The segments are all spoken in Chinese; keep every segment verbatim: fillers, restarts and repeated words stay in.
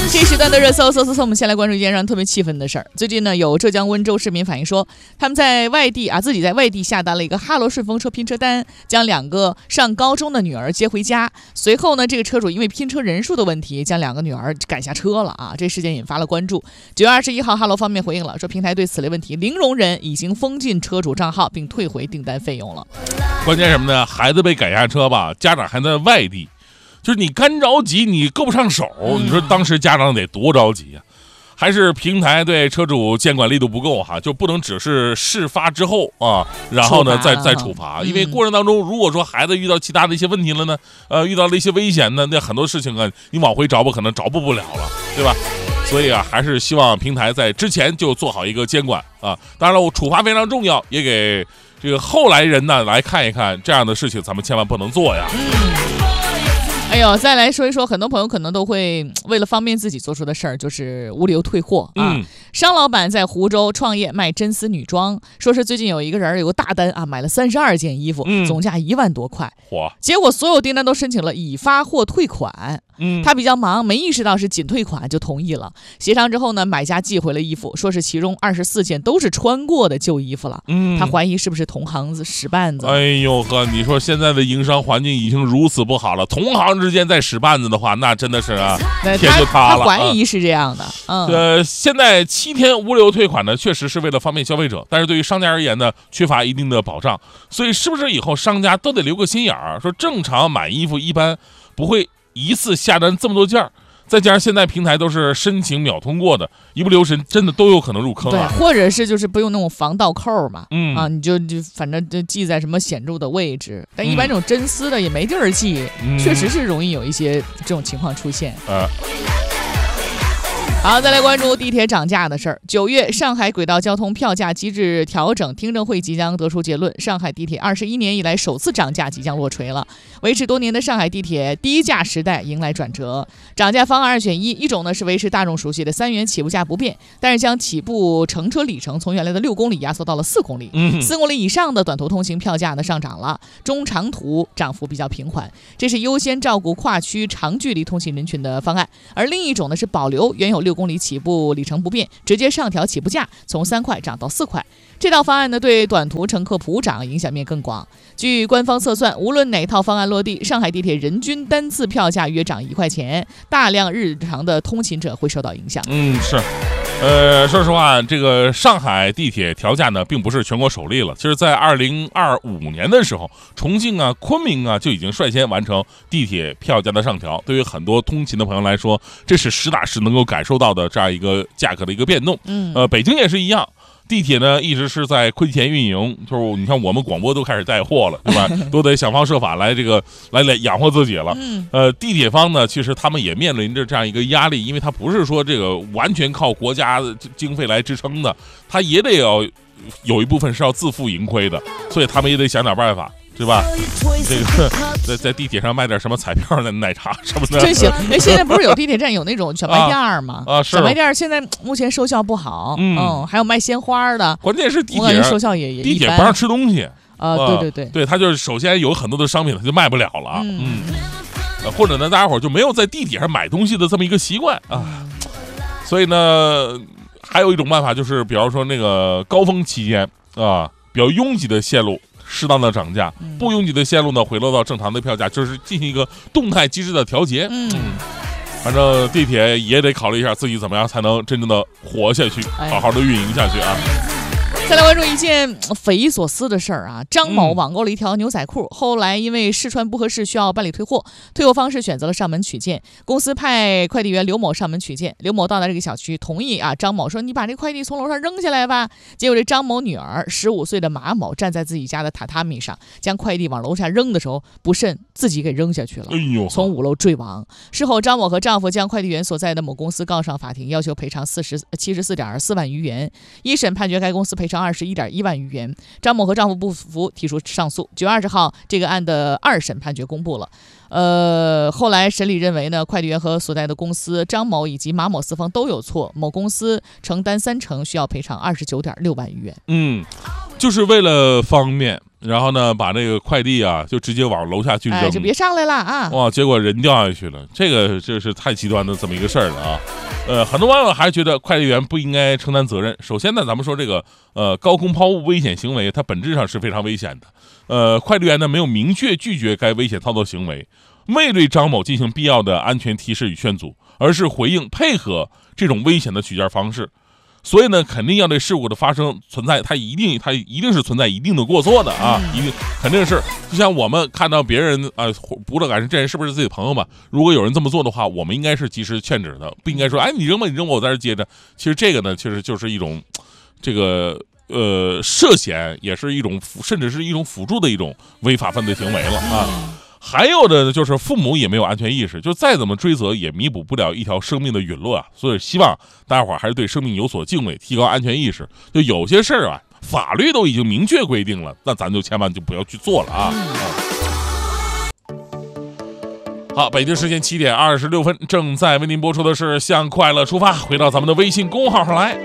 这时段的热搜，搜搜搜，我们先来关注一件让人特别气愤的事儿。最近呢，有浙江温州市民反映说，他们在外地啊，自己在外地下单了一个哈罗顺风车拼车单，将两个上高中的女儿接回家。随后呢，这个车主因为拼车人数的问题，将两个女儿赶下车了啊。这事件引发了关注。九月二十一号，哈罗方面回应了，说平台对此类问题零容忍，已经封禁车主账号，并退回订单费用了。 关键什么呢？孩子被赶下车吧，家长还在外地。就是你干着急，你够不上手，你说当时家长得多着急啊？还是平台对车主监管力度不够哈，就不能只是事发之后啊，然后呢再再处罚，因为过程当中如果说孩子遇到其他的一些问题了呢，呃，遇到了一些危险呢，那很多事情啊，你往回找补可能找补不了了，对吧？所以啊，还是希望平台在之前就做好一个监管啊。当然了，我处罚非常重要，也给这个后来人呢来看一看，这样的事情咱们千万不能做呀。 哎呦，再来说一说，很多朋友可能都会为了方便自己做出的事儿，就是物流退货啊。嗯、商老板在湖州创业卖真丝女装，说是最近有一个人有个大单啊，买了三十二件衣服，嗯、总价一万多块。嚯！结果所有订单都申请了已发货退款。嗯，他比较忙，没意识到是仅退款就同意了。协商之后呢，买家寄回了衣服，说是其中二十四件都是穿过的旧衣服了。嗯，他怀疑是不是同行子使绊子。 哎呦呵，你说现在的营商环境已经如此不好了，同行之间再使绊子的话，那真的是啊，天就塌了。 他怀疑是这样的。嗯， 呃，现在七天无流退款呢，确实是为了方便消费者，但是对于商家而言呢，缺乏一定的保障。所以是不是以后商家都得留个心眼儿，说正常买衣服一般不会一次下单这么多件儿，再加上现在平台都是申请秒通过的，一不留神真的都有可能入坑啊。 对，或者是就是不用那种防盗扣嘛，嗯啊，你就就反正就系在什么显著的位置。但一般这种真丝的也没地儿系，嗯、确实是容易有一些这种情况出现。呃好，再来关注地铁涨价的事儿。九月，上海轨道交通票价机制调整听证会即将得出结论，上海地铁二十一年以来首次涨价即将落锤了。维持多年的上海地铁低价时代迎来转折，涨价方案二选一，一种呢是维持大众熟悉的三元起步价不变，但是将起步乘车里程从原来的六公里压缩到了四公里，嗯，四公里以上的短途通行票价呢上涨了，中长途涨幅比较平缓，这是优先照顾跨区长距离通行人群的方案。而另一种呢是保留原有六公里起步里程不变，直接上调起步价，从三块涨到四块。这套方案呢，对短途乘客普涨影响面更广。据官方测算，无论哪套方案落地，上海地铁人均单次票价约涨一块钱，大量日常的通勤者会受到影响。 嗯，是。呃，说实话，这个上海地铁调价呢，并不是全国首例了。其实，在二零二五年的时候，重庆啊、昆明啊就已经率先完成地铁票价的上调。对于很多通勤的朋友来说，这是实打实能够感受到的这样一个价格的一个变动。嗯，呃，北京也是一样。地铁呢一直是在亏钱运营，就是你看我们广播都开始带货了，对吧？都得想方设法来这个来来养活自己了。呃，地铁方呢，其实他们也面临着这样一个压力，因为它不是说这个完全靠国家的经费来支撑的，它也得要有一部分是要自负盈亏的，所以他们也得想点办法。对吧？这个在在地铁上卖点什么彩票的奶茶什么的， 真行！哎，现在不是有地铁站有那种小卖店吗？ 啊，是小卖店现在目前收效不好，嗯，嗯还有卖鲜花的。 关键是地铁， 我感觉收效也也地铁不让吃东西啊、呃，对对对， 对，它就是首先有很多的商品它就卖不了了，嗯，嗯或者呢，大家伙就没有在地铁上买东西的这么一个习惯啊，所以呢，还有一种办法就是，比方说那个高峰期间啊，比较拥挤的线路。适当的涨价，不拥挤的线路呢回落到正常的票价，就是进行一个动态机制的调节。嗯，反正地铁也得考虑一下自己怎么样才能真正的活下去，好好的运营下去啊。 再来关注一件匪夷所思的事儿啊！张某网购了一条牛仔裤，后来因为试穿不合适，需要办理退货。退货方式选择了上门取件，公司派快递员刘某上门取件。刘某到达这个小区，同意啊，张某说：“你把这快递从楼上扔下来吧。”结果这张某女儿十五岁的马某站在自己家的榻榻米上，将快递往楼下扔的时候，不慎自己给扔下去了，从五楼坠亡。事后，张某和丈夫将快递员所在的某公司告上法庭，要求赔偿四十七十四点四万余元。一审判决该公司赔偿二十一点一万余元。张某和丈夫不服，提出上诉。九月二十号，这个案的二审判决公布了。呃，后来审理认为呢，快递员和所在的公司张某以及马某四方都有错，某公司承担三成，需要赔偿二十九点六万余元。 嗯，就是为了方便然后呢，把那个快递啊，就直接往楼下去扔， 哎，就别上来了啊！ 哇，结果人掉下去了，这个这是太极端的这么一个事儿了啊。呃，很多网友还觉得快递员不应该承担责任。首先呢，咱们说这个呃高空抛物危险行为，它本质上是非常危险的。呃，快递员呢没有明确拒绝该危险操作行为，未对张某进行必要的安全提示与劝阻，而是回应配合这种危险的取件方式。所以呢，肯定要对事故的发生存在，它一定它一定是存在一定的过错的啊，一定肯定是。就像我们看到别人啊，不乐感这人是不是自己的朋友嘛？如果有人这么做的话，我们应该是及时劝止的，不应该说，哎，你扔吧，你扔吧，我在这接着。其实这个呢，其实就是一种这个呃涉嫌，也是一种甚至是一种辅助的一种违法犯罪行为了啊。还有的就是父母也没有安全意识，就再怎么追责也弥补不了一条生命的陨落啊！所以希望大家伙儿还是对生命有所敬畏，提高安全意识。就有些事儿啊，法律都已经明确规定了，那咱就千万就不要去做了啊！好，北京时间七点二十六分，正在为您播出的是《向快乐出发》，回到咱们的微信公号上来。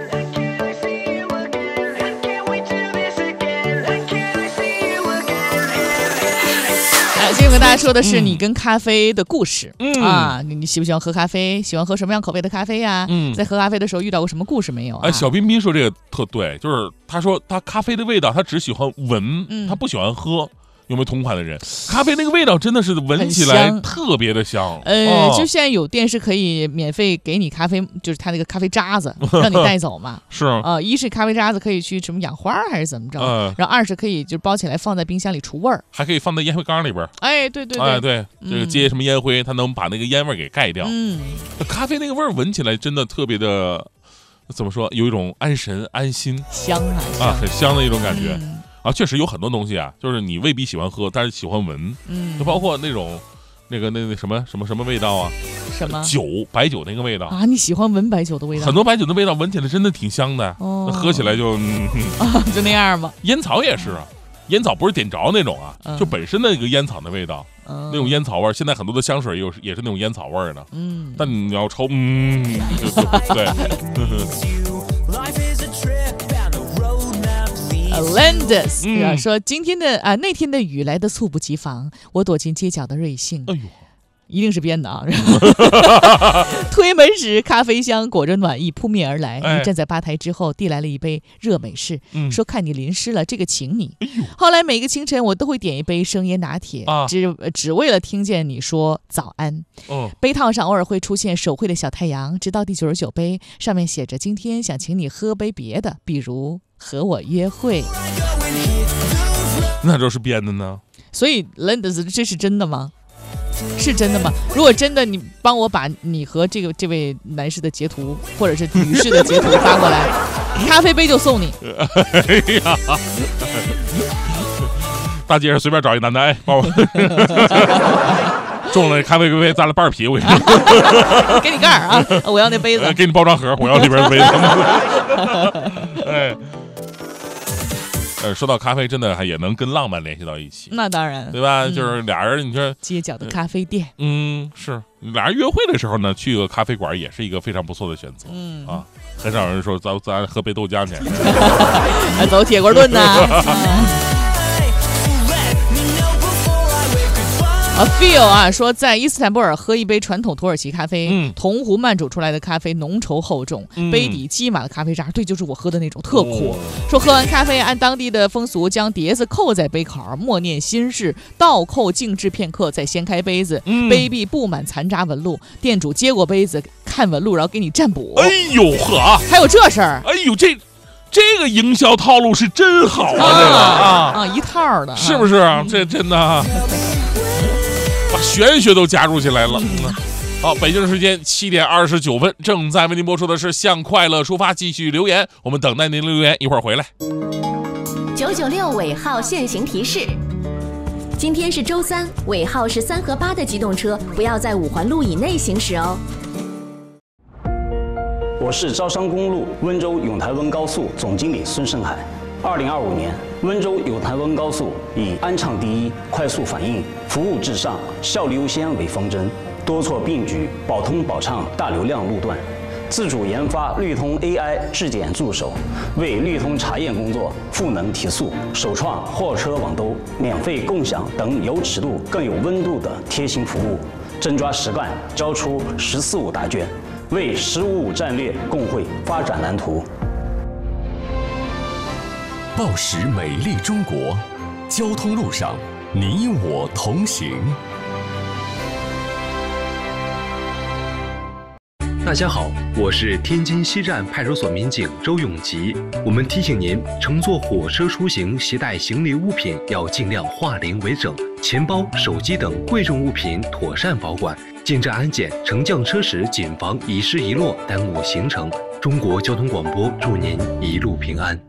今天跟大家说的是你跟咖啡的故事、 嗯、 啊，你喜不喜欢喝咖啡？喜欢喝什么样口味的咖啡呀、啊？嗯，在喝咖啡的时候遇到过什么故事没有、啊？ 哎，小彬彬说这个特对，就是他说他咖啡的味道他只喜欢闻，嗯、他不喜欢喝。有没有同款的人？咖啡那个味道真的是闻起来特别的香。 呃、哦，就现在有店是可以免费给你咖啡，就是他那个咖啡渣子让你带走嘛。 是啊、呃，一是咖啡渣子可以去什么养花还是怎么着，嗯、然后二是可以就包起来放在冰箱里除味儿， 还可以放在烟灰缸里边。 哎，对对对， 哎对，这个接什么烟灰，它能把那个烟味给盖掉。 嗯， 咖啡那个味儿闻起来真的特别的，怎么说？有一种安神安心香啊啊，很香的一种感觉。 嗯啊，确实有很多东西啊，就是你未必喜欢喝，但是喜欢闻，嗯，就包括那种，那个那那什么什么什么味道啊， 什么酒，白酒那个味道啊，你喜欢闻白酒的味道？ 很多白酒的味道闻起来真的挺香的，哦，喝起来就、嗯、 啊，就那样吧。 烟草也是啊，烟草不是点着那种啊，嗯、就本身的那个烟草的味道，嗯、那种烟草味，现在很多的香水也有也是那种烟草味的，嗯，但你要抽，嗯，就就对。 Landis、嗯、说今天的啊那天的雨来得猝不及防，我躲进街角的瑞幸，哎呦，一定是编的啊！推门时，咖啡香裹着暖意扑面而来。 哎、 你站在吧台之后，递来了一杯热美式，嗯、说看你淋湿了，这个请你。哎、后来每个清晨，我都会点一杯生椰拿铁，啊、只只为了听见你说早安。哦、杯套上偶尔会出现手绘的小太阳，直到第九十九杯，上面写着今天想请你喝杯别的，比如和我约会。 那都是编的呢？ 所以 Landis 这是真的吗？是真的吗？如果真的，你帮我把你和这个这位男士的截图或者是女士的截图发过来，咖啡杯就送你。 哎呀，大街上随便找一男的，哎，帮我中了咖啡杯，咱俩半皮，我跟你说， 给你盖儿啊！我要那杯子， 给你包装盒，我要里边的杯子。哎。呃，说到咖啡，真的还也能跟浪漫联系到一起。 那当然， 对吧？嗯、就是俩人，你说街角的咖啡店， 嗯，是俩人约会的时候呢，去个咖啡馆也是一个非常不错的选择。嗯啊，很少人说咱咱喝杯豆浆去， 走铁锅炖呐。啊 ，feel 啊，说在伊斯坦布尔喝一杯传统土耳其咖啡，嗯，铜壶慢煮出来的咖啡浓稠厚重，嗯、杯底积满了咖啡渣，对，就是我喝的那种，特苦。哦、说喝完咖啡，按当地的风俗，将碟子扣在杯口，默念心事，倒扣静置片刻，再掀开杯子，嗯、杯壁布满残渣纹路，店主接过杯子看纹路，然后给你占卜。 哎呦呵， 还有这事儿？ 哎呦这。这个营销套路是真好啊！这个啊啊，一套的， 是不是？嗯、这真的、啊。把玄学都加入起来了。嗯、好，北京时间七点二十九分，正在为您播出的是《向快乐出发》，继续留言，我们等待您留言，一会儿回来。 九九六尾号限行提示：今天是周三，尾号是三和八的机动车不要在五环路以内行驶哦。 我是招商公路温州永台温高速总经理孙胜海。二零二五年，温州永台温高速以安畅第一、快速反应、服务至上、效率优先为方针，多措并举，保通保畅大流量路段， 自主研发绿通 A I 质检助手，为绿通查验工作赋能提速，首创货车网兜、免费共享等有尺度更有温度的贴心服务，真抓实干，交出“十四五”答卷，为“十五五”战略共绘发展蓝图。 报时美丽中国，交通路上你我同行。 大家好，我是天津西站派出所民警周永吉。我们提醒您，乘坐火车出行携带行李物品要尽量化零为整，钱包、手机等贵重物品妥善保管。进站安检、乘降车时谨防遗失遗落，耽误行程。中国交通广播祝您一路平安。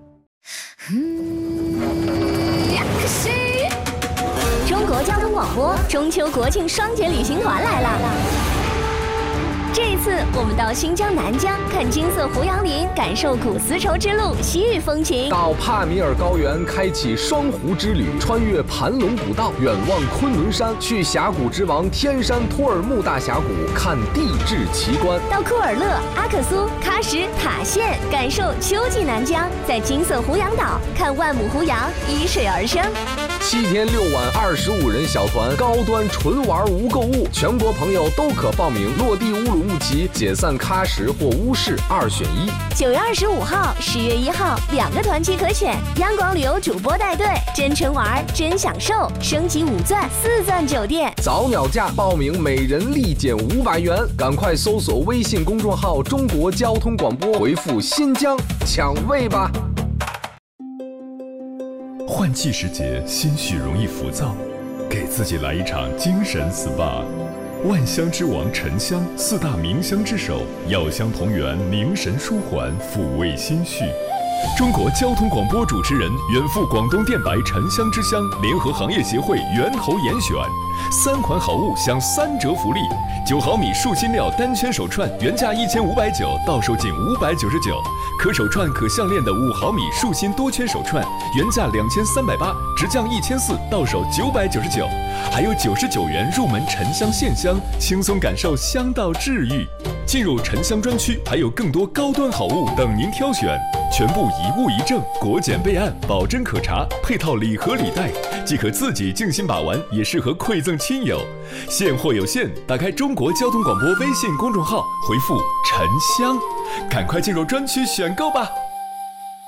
中国交通广播中秋国庆双节旅行团来了。这一次，我们到新疆南疆看金色胡杨林，感受古丝绸之路西域风情； 到帕米尔高原开启双湖之旅，穿越盘龙古道，远望昆仑山；去峡谷之王天山托尔木大峡谷看地质奇观； 到库尔勒、阿克苏、喀什、塔县，感受秋季南疆；在金色胡杨岛看万亩胡杨依水而生。 七天六晚，二十五人小团，高端纯玩无购物，全国朋友都可报名。落地乌鲁木齐，解散喀什或乌市，二选一。 九月二十五号、十月一号两个团期可选，央广旅游主播带队，真纯玩真享受，升级五钻四钻酒店， 早鸟价报名每人立减五百元，赶快搜索微信公众号中国交通广播，回复新疆抢位吧。 换季时节，心绪容易浮躁，给自己来一场精神 S P A。万香之王沉香，四大名香之首，药香同源，凝神舒缓，抚慰心绪。中国交通广播主持人，远赴广东电白沉香之乡，联合行业协会源头严选，三款好物享三折福利：九毫米树芯料单圈手串原价一千五百九，到手仅五百九十九；可手串可项链的五毫米树芯多圈手串原价两千三百八，直降一千四，到手九百九十九。还有九十九元入门沉香线香，轻松感受香道治愈。进入沉香专区，还有更多高端好物等您挑选，全部一物一证，国检备案，保真可查，配套礼盒礼袋，既可自己静心把玩，也适合馈赠亲友。现货有限，打开中国交通广播微信公众号，回复沉香，赶快进入专区选购吧。